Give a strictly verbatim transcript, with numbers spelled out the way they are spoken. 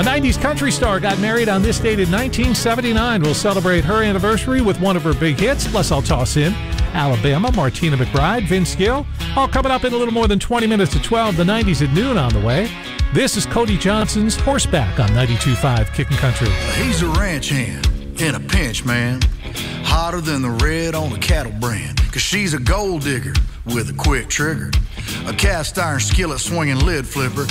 A nineties country star got married on this date in nineteen seventy-nine. We'll celebrate her anniversary with one of her big hits. Plus, I'll toss in Alabama, Martina McBride, Vince Gill. All coming up in a little more than twenty minutes to twelve. The nineties at noon on the way. This is Cody Johnson's Horseback on ninety-two point five Kickin' Country. He's a ranch hand in a pinch, man. Hotter than the red on a cattle brand. Cause she's a gold digger with a quick trigger. A cast iron skillet swinging lid flipper.